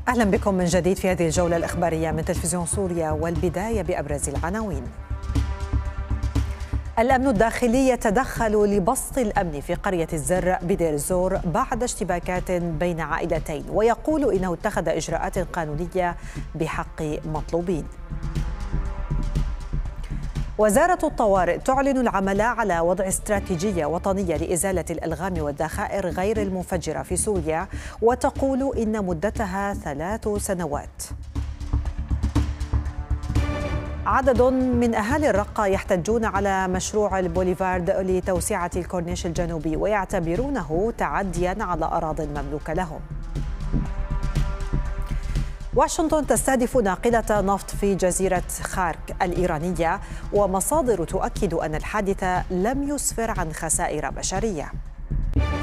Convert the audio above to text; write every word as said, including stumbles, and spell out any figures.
أهلا بكم من جديد في هذه الجولة الإخبارية من تلفزيون سوريا، والبداية بأبرز العناوين. الأمن الداخلي يتدخل لبسط الأمن في قرية الزر بدير الزور بعد اشتباكات بين عائلتين، ويقول إنه اتخذ إجراءات قانونية بحق مطلوبين. وزارة الطوارئ تعلن العمل على وضع استراتيجية وطنية لإزالة الألغام والذخائر غير المنفجرة في سوريا، وتقول إن مدتها ثلاث سنوات. عدد من أهالي الرقة يحتجون على مشروع البوليفارد لتوسعة الكورنيش الجنوبي، ويعتبرونه تعدياً على أراضٍ مملوكة لهم. واشنطن تستهدف ناقلة نفط في جزيرة خارك الإيرانية، ومصادر تؤكد أن الحادث لم يسفر عن خسائر بشرية.